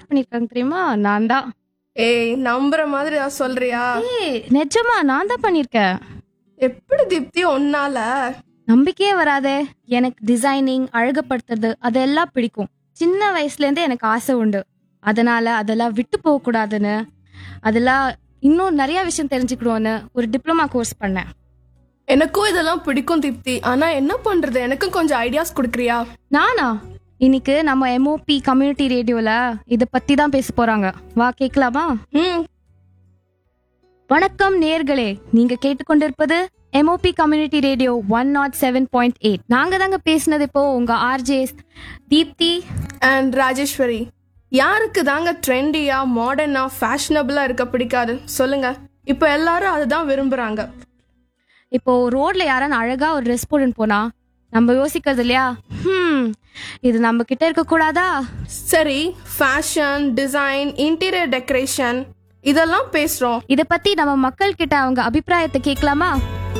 Start பண்ணிருக்காங்க தெரியுமா? நான் தான். ஏய், நம்புற மாதிரி தான் சொல்றியா? நிஜமா நான் தான் பண்ணிருக்கேன். எப்படி தீப்தி உன்னால? நம்பிக்கையே வராதே. எனக்கு டிசைனிங், அழகுபடுத்துறது அதெல்லாம் பிடிக்கும். சின்ன வயசுல இருந்தே எனக்கு ஆசை உண்டு. அதனால அதெல்லாம் விட்டு போக கூடாதுன்னு, அதெல்லாம் இன்னும் நிறைய விஷயம் தெரிஞ்சுக்கணும்னு ஒரு டிப்ளமா கோர்ஸ் பண்ணேன். எனக்கும் இதெல்லாம் பிடிக்கும் தீப்தி. ஆனா என்ன பண்றது? எனக்கும் கொஞ்சம் ஐடியாஸ் கொடுக்குறியா? நானா? இன்னைக்கு நம்ம எம்ஓபி கம்யூனிட்டி ரேடியோல இத பத்தி தான் பேச போறாங்க. வா கேட்கலாமா? ம். வணக்கம் நேர்களே, நீங்க கேட்டுக்கொண்டிருப்பது எம்ஓபி கம்யூனிட்டி ரேடியோ 107.8. நாங்க தாங்க பேசினது இப்போ உங்க ஆர்ஜேஸ் தீப்தி அண்ட் ராஜேஸ்வரி. யாருக்கு தாங்க ட்ரெண்டியா, மாடர்னா, ஃபேஷனபிளா இருக்க பிடிக்காது சொல்லுங்க? இப்போ எல்லாரும் அதுதான் விரும்புறாங்க. இப்போ ரோட்ல யாரான அழகா ஒரு ட்ரெஸ் போட்டுன்னு போனா நம்ம யோசிக்கிறது இல்லையா, இது நம்ம கிட்ட இருக்க கூடாதா? சரி, ஃபேஷன், டிசைன், இன்டீரியர் டெக்கரேஷன் இதெல்லாம் பேசுறோம். இத பத்தி நம்ம மக்கள் கிட்ட அவங்க அபிப்பிராயத்தை கேட்கலாமா?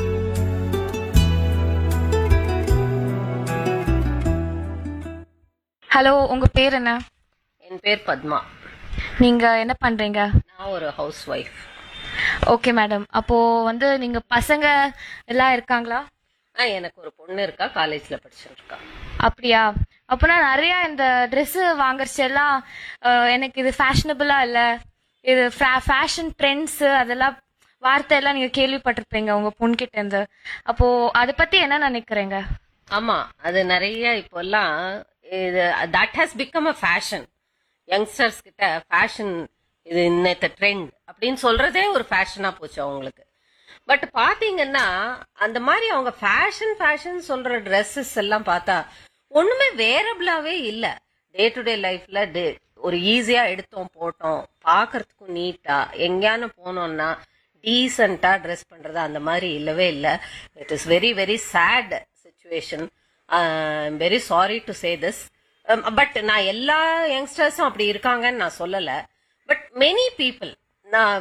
ஹலோ, உங்க பேர் என்ன? என் பேர் பத்மா. நீங்க என்ன பண்றீங்க? நான் ஒரு ஹவுஸ் ஒய்ஃப். Okay madam. அப்போ நீங்க பசங்க எல்லாம் இருக்காங்களா? எனக்கு ஒரு பொண்ணு இருக்கா, காலேஜ்ல படிச்சுட்டு இருக்கா. அப்படியா? அப்பனா நிறைய இந்த ட்ரெஸ் வாங்குறச்சு எல்லாம் எனக்கு இது ஃபேஷனபிளா இல்ல, இது ஃபேஷன் ட்ரெண்ட்ஸ் அதெல்லாம் வார்த்தை எல்லாம் நீங்க கேள்விப்பட்டிருப்பீங்க உங்க பொண்ணுகிட்ட இருந்து. அப்போ அதை பத்தி என்ன நினைக்கிறீங்க? ஆமா, அது நிறைய இப்போல்லாம் இது that has become a fashion. Youngsters கிட்ட ஃபேஷன் இது இன்னத்த ட்ரெண்ட் அப்படின்னு சொல்றதே ஒரு ஃபேஷனா போச்சு அவங்களுக்கு. பட் பாத்தீங்கன்னா அந்த மாதிரி அவங்க ஃபேஷன் ஃபேஷன் சொல்ற ட்ரெஸ்ஸஸ் எல்லாம் பார்த்தா ஒண்ணுமே வேரபிளாவே இல்ல. டே டு டே லைஃப்ல ஒரு ஈஸியா எடுத்தோம் போட்டோம், பாக்குறதுக்கும் நீட்டா, எங்கேயானு போனோம்னா டீசென்டா ட்ரெஸ் பண்றது அந்த மாதிரி இல்லவே இல்லை. It is very very sad situation. I'm very sorry to say this. But நான் எல்லா யங்ஸ்டர்ஸும் அப்படி இருக்காங்கன்னு நான் சொல்லல. பட் மெனி பீப்புள், நான்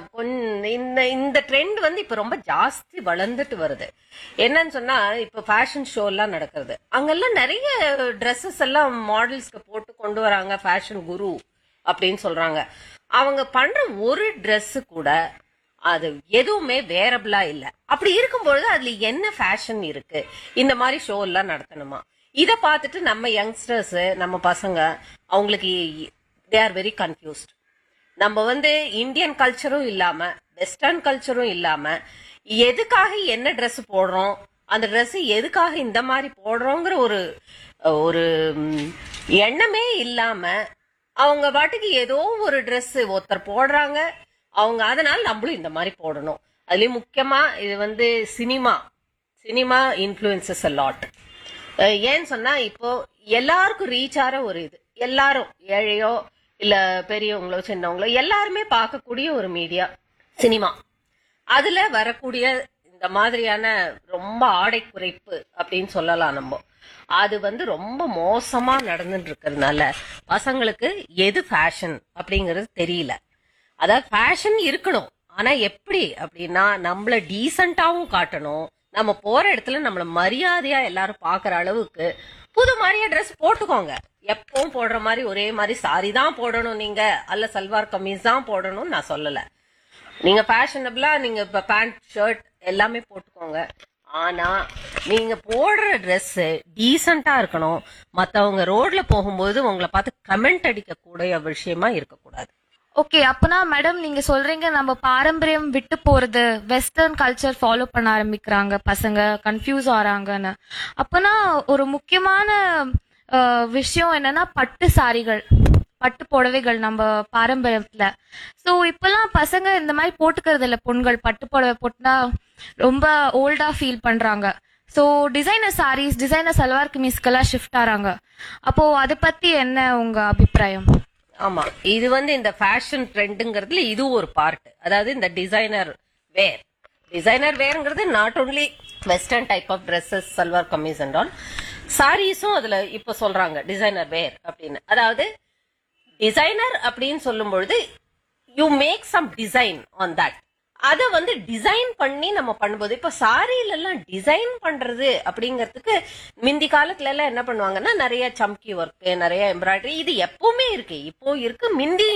இந்த ட்ரெண்ட் இப்ப ரொம்ப ஜாஸ்தி வளர்ந்துட்டு வருது. என்னன்னு சொன்னா, இப்ப ஃபேஷன் ஷோ எல்லாம் நடக்கிறது, அங்கெல்லாம் நிறைய ட்ரெஸ்ஸஸ் எல்லாம் மாடல்ஸ்க்கு போட்டு கொண்டு வராங்க. ஃபேஷன் குரு அப்படின்னு சொல்றாங்க. அவங்க பண்ற ஒரு ட்ரெஸ் கூட அது எதுவுமே வேரபிளா இல்ல. அப்படி இருக்கும்பொழுது அதுல என்ன ஃபேஷன் இருக்கு? இந்த மாதிரி ஷோ எல்லாம் நடத்தணுமா? இத பார்த்துட்டு நம்ம யங்ஸ்டர்ஸ், நம்ம பசங்க, அவங்களுக்கு தே ஆர் வெரி கன்ஃபியூஸ்ட். நம்ம இந்தியன் கல்ச்சரும் இல்லாம வெஸ்டர்ன் கல்ச்சரும் இல்லாம எதுக்காக என்ன ட்ரெஸ் போடுறோம், அந்த ட்ரெஸ் எதுக்காக இந்த மாதிரி போடுறோங்கிற ஒரு ஒரு எண்ணமே இல்லாம அவங்க பாட்டுக்கு ஏதோ ஒரு ட்ரெஸ் ஒருத்தர் போடுறாங்க, அவங்க அதனால நம்மளும் இந்த மாதிரி போடணும். அதுலயும் முக்கியமா இது சினிமா இன்ஃப்ளூயன்சஸ் அ லாட். ஏன்னு சொன்னா, இப்போ எல்லாருக்கும் ரீச் ஆற ஒரு இது, எல்லாரும் ஏழையோ இல்ல பெரியவங்களோ சின்னவங்களோ எல்லாருமே பார்க்கக்கூடிய ஒரு மீடியா சினிமா. அதுல வரக்கூடிய இந்த மாதிரியான ரொம்ப ஆடை குறைப்பு அப்படின்னு சொல்லலாம் நம்ம. அது ரொம்ப மோசமா நடந்துட்டு இருக்கிறதுனால பசங்களுக்கு எது ஃபேஷன் அப்படிங்கறது தெரியல. அதாவது ஃபேஷன் இருக்கணும், ஆனா எப்படி அப்படின்னா நம்மள டீசென்டாவும் காட்டணும், நம்ம போற இடத்துல நம்மள மரியாதையா எல்லாரும் பாக்குற அளவுக்கு புது மாதிரியா ட்ரெஸ் போட்டுக்கோங்க. எப்பவும் போடுற மாதிரி ஒரே மாதிரி சாரி தான் போடணும் நீங்க, அல்ல சல்வார் கமீஸ் தான் போடணும்னு நான் சொல்லல. நீங்க ஃபேஷனபிளா நீங்க இப்ப பேண்ட் ஷர்ட் எல்லாமே போட்டுக்கோங்க, ஆனா நீங்க போடுற ட்ரெஸ் டீசென்டா இருக்கணும். மத்தவங்க ரோட்ல போகும்போது உங்களை பார்த்து கமெண்ட் அடிக்க கூடிய விஷயமா இருக்கக்கூடாது. ஓகே, அப்பனா மேடம் நீங்க சொல்றீங்க நம்ம பாரம்பரியம் விட்டு போறது, வெஸ்டர்ன் கல்ச்சர் ஃபாலோ பண்ண ஆரம்பிக்கிறாங்க பசங்க, கன்ஃபியூஸ் ஆறாங்கன்னு. அப்பனா ஒரு முக்கியமான விஷயம் என்னன்னா பட்டு சாரிகள், பட்டு புடவைகள் நம்ம பாரம்பரியத்துல. ஸோ இப்பெல்லாம் பசங்க இந்த மாதிரி போட்டுக்கிறது இல்லை. பொண்கள் பட்டு புடவை போட்டுனா ரொம்ப ஓல்டா ஃபீல் பண்றாங்க. So designer saris, designer salwar கமீஸ்க்கெல்லாம் shift ஆறாங்க. அப்போ அதை பத்தி என்ன உங்க அபிப்பிராயம்? ஆமா, இது இந்த ஃபேஷன் ட்ரெண்டுங்கிறதுல இது ஒரு பார்ட். அதாவது இந்த designer வேர்ங்கிறது not only western type of dresses, salwar kameez and all, சாரீஸும் அதுல இப்ப சொல்றாங்க டிசைனர் வேர் அப்படின்னு. அதாவது டிசைனர் அப்படின்னு சொல்லும் பொழுது you make some design on that. அதை டிசைன் பண்ணி நம்ம பண்ணும்போது, இப்ப சாரியில எல்லாம் டிசைன் பண்றது அப்படிங்கறதுக்கு முந்தி காலத்துல எல்லாம் என்ன பண்ணுவாங்கன்னா நிறைய சம்கி ஒர்க், நிறைய எம்ப்ராய்டரி, இது எப்பவுமே இருக்கு, இப்போ இருக்கு, முந்தி